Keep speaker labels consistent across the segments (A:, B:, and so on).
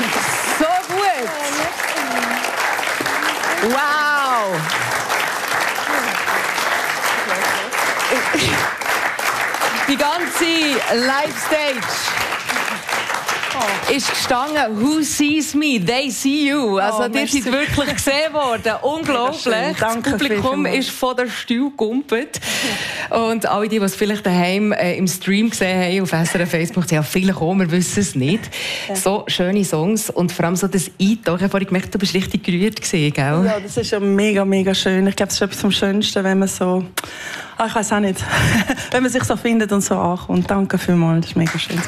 A: So gut! Wow! Die ganze Live-Stage ist gestanden, who sees me, they see you. Also, ihr seid wirklich gesehen worden. Unglaublich. Das Publikum ist von der Stuhl gekumpelt. Und alle, die es vielleicht daheim im Stream gesehen haben, auf SRF Facebook, ja, viele kommen, wir wissen es nicht. Ja. So schöne Songs und vor allem so das Eintauchen. Ich habe vorhin gemerkt, du bist richtig gerührt gewesen, gell?
B: Ja, das ist ja mega, mega schön. Ich glaube, das ist etwas vom Schönsten, wenn man so... ich weiß auch nicht. Wenn man sich so findet und so ankommt. Danke vielmals, das ist mega schön.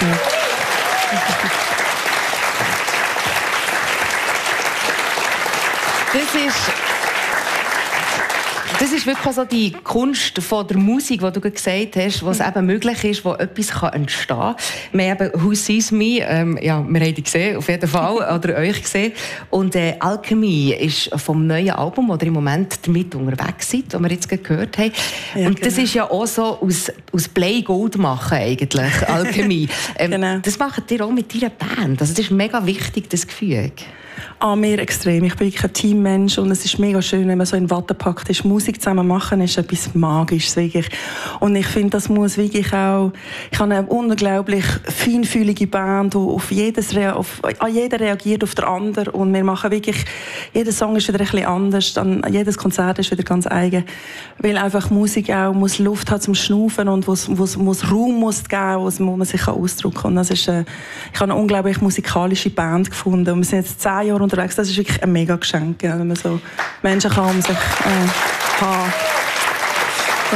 A: Das ist wirklich so die Kunst von der Musik, die du gesagt hast, wo es eben möglich ist, wo etwas entstehen kann. Wir haben «Who Sees Me», ja, wir haben die gesehen, auf jeden Fall, oder euch gesehen. Und «Alchemy» ist vom neuen Album, oder im Moment damit unterwegs seid, das wir jetzt gehört haben. Ja, und das ist ja auch so aus Play Gold machen, eigentlich, «Alchemy». Genau. Das macht ihr auch mit deiner Band. Also das ist mega wichtig, das Gefühl.
B: Mir extrem. Ich bin wirklich ein Teammensch und es ist mega schön, wenn man so in Watte packt ist. Musik zusammen machen ist etwas Magisches, wirklich. Und ich finde, das muss wirklich auch... Ich habe eine unglaublich feinfühlige Band, die jeder reagiert auf den anderen. Und wir machen wirklich... Jeder Song ist wieder ein bisschen anders. Jedes Konzert ist wieder ganz eigen. Weil einfach Musik auch muss Luft hat zum Schnaufen und wo Raum muss geben, wo man sich ausdrücken kann. Und das ist, ich habe eine unglaublich musikalische Band gefunden. Und wir sind jetzt 10 Jahre unterwegs. Das ist wirklich ein mega Geschenk, wenn man so Menschen kann um sich haben. Ja.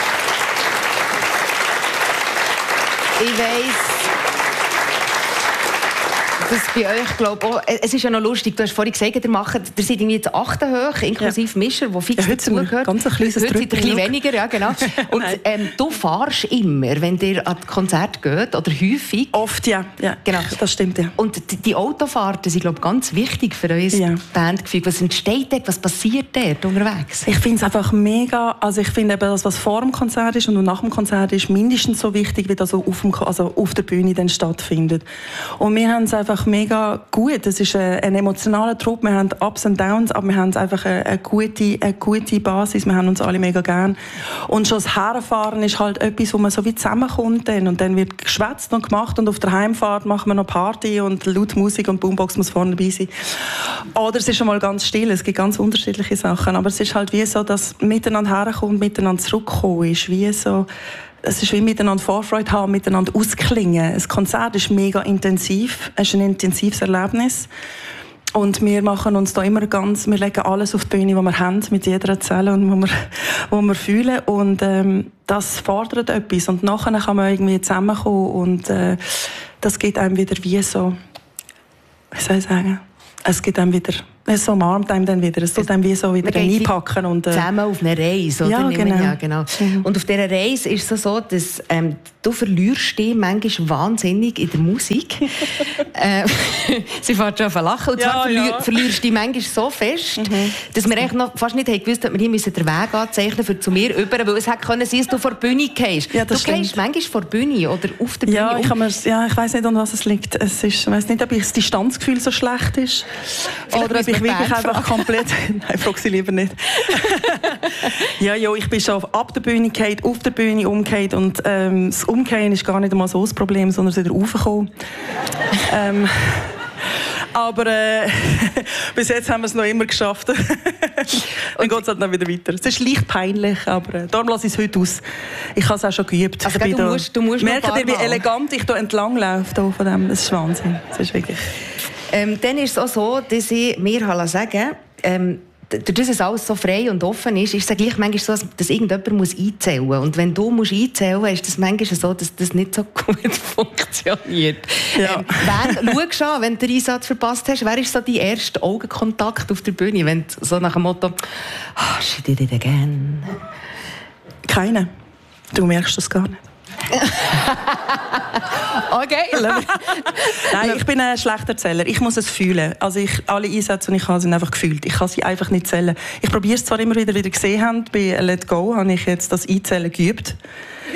A: Ich weiss, dass bei euch, glaube auch, es ist ja noch lustig, du hast vorhin gesagt, ihr seid irgendwie jetzt 8 hoch, inklusive Mischer, die fix dazugehört.
B: Ganz ein kleines
A: Heute seid ihr ein bisschen weniger, ja, genau. Und du fahrst immer, wenn ihr an Konzerte geht, oder häufig?
B: Oft, ja. Genau, das stimmt, ja.
A: Und die Autofahrten sind, glaube ich, ganz wichtig für euer Bandgefühl. Was entsteht dort? Was passiert dort unterwegs?
B: Ich finde es einfach mega, also ich finde eben das, was vor dem Konzert ist und nach dem Konzert ist, mindestens so wichtig, wie das so auf der Bühne dann stattfindet. Und wir haben es einfach mega gut. Es ist ein emotionaler Trupp. Wir haben Ups und Downs, aber wir haben einfach eine gute Basis. Wir haben uns alle mega gern. Und schon das Herfahren ist halt etwas, wo man so wie zusammenkommt. Und dann wird geschwätzt und gemacht und auf der Heimfahrt machen wir noch Party und laut Musik und Boombox muss vorne dabei sein. Oder es ist schon mal ganz still. Es gibt ganz unterschiedliche Sachen. Aber es ist halt wie so, dass miteinander herkommt, miteinander zurückkommen ist. Wie so... Es ist wie miteinander Vorfreude haben, miteinander ausklingen. Das Konzert ist mega intensiv. Es ist ein intensives Erlebnis. Und wir machen uns da immer wir legen alles auf die Bühne, was wir haben, mit jeder Zelle und wo wir fühlen. Und das fordert etwas. Und nachher kann man irgendwie zusammenkommen und das gibt einem wieder wie so, wie soll ich sagen, es gibt einem wieder... Es umarmt einem dann wieder. Es tut einem wie so wieder einpacken. Und,
A: zusammen auf eine Reise, oder?
B: Ja, genau.
A: Ja, genau. Und auf dieser Reise ist es so, dass du verlierst dich manchmal wahnsinnig in der Musik. Sie fährt schon auf ein Lachen. Und zwar verlierst du dich manchmal so fest, dass wir eigentlich noch fast nicht gewusst haben, dass wir hier den Weg anzeichnen müssen, zu mir über, weil es hätte können sein, dass du vor der Bühne gehst.
B: Ja,
A: du gehst manchmal vor der Bühne oder auf der Bühne.
B: Ja, ich weiss nicht, an was es liegt. Ich weiss nicht, ob das Distanzgefühl so schlecht ist. Oder ob ich wirklich einfach komplett... Nein, frag sie lieber nicht. Ich bin schon ab der Bühne gefallen, auf der Bühne umgekehrt und das Umkehren ist gar nicht einmal so das Problem, sondern es wieder raufkommen. Aber bis jetzt haben wir es noch immer geschafft. Dann geht es halt noch wieder weiter. Es ist leicht peinlich, aber darum lasse ich es heute aus. Ich habe es auch schon geübt.
A: Also, du musst
B: merkt ihr, wie elegant ich hier entlang laufe? Von dem. Das ist Wahnsinn. Das ist wirklich...
A: Dann ist es auch so, dass ich mir sagen dadurch, dass alles so frei und offen ist es gleich manchmal so, dass irgendjemand einzählen muss. Und wenn du einzählen musst, ist es manchmal so, dass das nicht so gut funktioniert. Ja. Schau schon, wenn du den Einsatz verpasst hast, wer ist so dein erster Augenkontakt auf der Bühne? Wenn du so nach dem Motto «She did it again».
B: Keiner. Du merkst das gar nicht.
A: Okay.
B: Nein, ich bin ein schlechter Erzähler. Ich muss es fühlen. Also alle Einsätze, die ich habe, sind einfach gefühlt. Ich kann sie einfach nicht zählen. Ich probiere es zwar immer wieder gesehen haben. Bei Let Go habe ich jetzt das Einzählen geübt.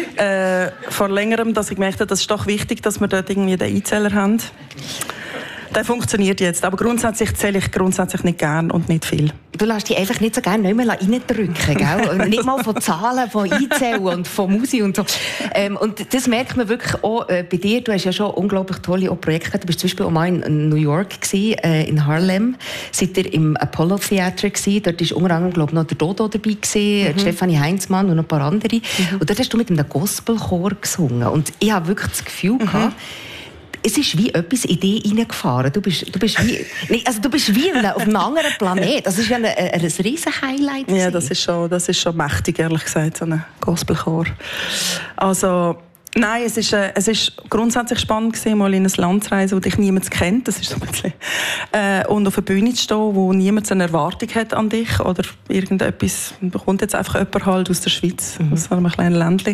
B: Vor längerem, dass ich gemerkt habe, das ist doch wichtig, dass wir dort irgendwie den Einzähler haben. der funktioniert jetzt. Aber grundsätzlich zähle ich grundsätzlich nicht gern und nicht viel.
A: Du lässt dich einfach nicht so gerne nicht mehr reindrücken, gell? Und nicht mal von Zahlen, von Einzählen und von Musik und so. Und das merkt man wirklich auch bei dir. Du hast ja schon unglaublich tolle Projekte gehabt. Du bist zum Beispiel auch mal in New York gewesen, in Harlem. Seid ihr im Apollo Theater gewesen. Dort war unter anderem, glaube ich, noch der Dodo dabei gewesen, Stefanie Heinzmann und noch ein paar andere. Und dort hast du mit einem Gospelchor gesungen. Und ich habe wirklich das Gefühl gehabt, es ist wie etwas in dich hineingefahren. Du bist wie, du bist wie auf einem anderen Planet. Das ist ja ein riesen Highlight.
B: Ja, das ist schon mächtig, ehrlich gesagt, so ein Gospelchor. Also, nein, es ist grundsätzlich spannend gewesen, mal in ein Land zu reisen, wo dich niemand kennt. Das ist so ein bisschen, und auf einer Bühne zu stehen, wo niemand so eine Erwartung hat an dich oder irgendetwas. Da kommt jetzt einfach jemand halt aus der Schweiz, aus einem kleinen Ländchen.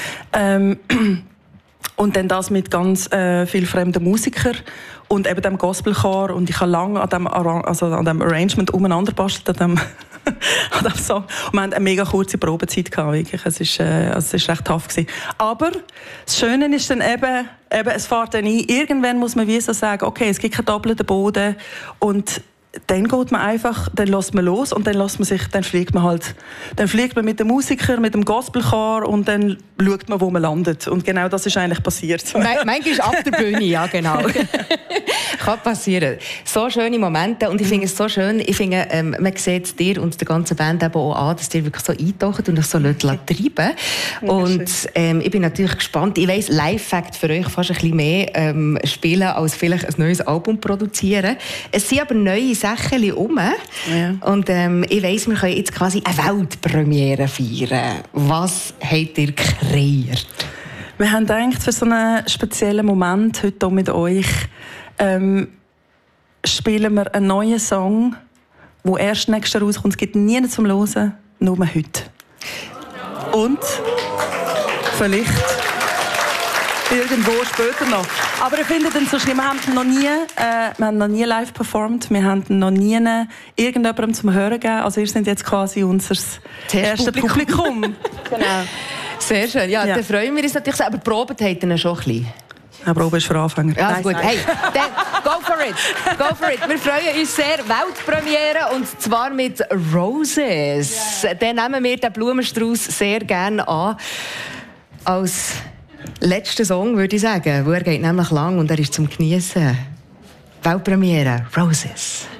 B: Und dann das mit ganz vielen fremden Musikern und eben dem Gospelchor. Und ich habe lange an dem Arrangement umeinander bastelt, an dem Song. Und wir hatten eine mega kurze Probezeit gehabt, wirklich. Es ist recht tough gewesen. Aber das Schöne ist dann eben es fährt dann ein. Irgendwann muss man wie so sagen, okay, es gibt keinen doppelten Boden. Und dann geht man einfach, dann lässt man los und dann fliegt man mit den Musikern, mit dem Gospelchor und dann schaut man, wo man landet. Und genau das ist eigentlich passiert.
A: Manchmal ab der Bühne, ja genau. Kann passieren. So schöne Momente und ich finde es so schön, man sieht dir und der ganzen Band eben auch an, dass ihr wirklich so eintaucht und euch so treiben. Und ich bin natürlich gespannt. Ich weiss, Live-Fact für euch fast ein bisschen mehr spielen, als vielleicht ein neues Album produzieren. Es sind aber neue Sachen um. Ja. Und ich weiss, wir können jetzt quasi eine Weltpremiere feiern. Was habt ihr kreiert?
B: Wir haben gedacht, für so einen speziellen Moment heute hier mit euch spielen wir einen neuen Song, der erst nächstes Jahr rauskommt. Es gibt niemanden zum Hören, nur heute. Und vielleicht irgendwo später noch. Aber ich finde den so schlimm. Wir haben noch nie live performt. Wir haben noch nie irgendjemandem zum Hören gegeben. Also ihr seid jetzt quasi unser erstes Publikum.
A: Genau. Sehr schön. Ja, dann freuen wir uns natürlich. Aber proben habt ihr schon ein bisschen.
B: Ja, Probe ist für Anfänger.
A: Ja, also gut. Hey, dann go for it. Go for it. Wir freuen uns sehr. Weltpremiere und zwar mit Roses. Yeah. Dann nehmen wir den Blumenstrauß sehr gerne an. Als letzter Song, würde ich sagen. Wo er geht nämlich lang und er ist zum Geniessen. Weltpremiere, Roses.